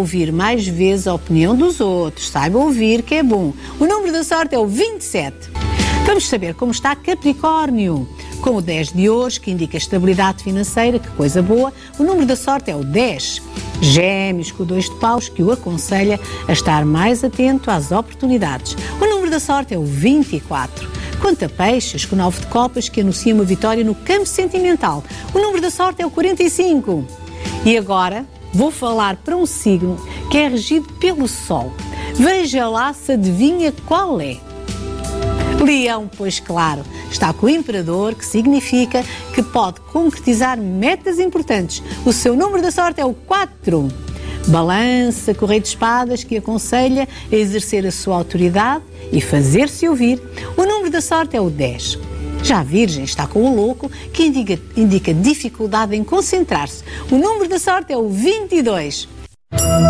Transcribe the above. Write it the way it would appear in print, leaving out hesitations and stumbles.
Ouvir mais vezes a opinião dos outros. Saiba ouvir, que é bom. O número da sorte é o 27. Vamos saber como está Capricórnio. Com o 10 de hoje, que indica estabilidade financeira, que coisa boa, o número da sorte é o 10. Gêmeos, com o 2 de paus, que o aconselha a estar mais atento às oportunidades. O número da sorte é o 24. Quanto a peixes, com o 9 de copas, que anuncia uma vitória no campo sentimental. O número da sorte é o 45. E agora vou falar para um signo que é regido pelo Sol. Veja lá se adivinha qual é. Leão, pois claro, está com o Imperador, que significa que pode concretizar metas importantes. O seu número da sorte é o 4. Balança, com o Rei de Espadas, que aconselha a exercer a sua autoridade e fazer-se ouvir. O número da sorte é o 10. Já a Virgem está com o Louco, que indica dificuldade em concentrar-se. O número da sorte é o 22.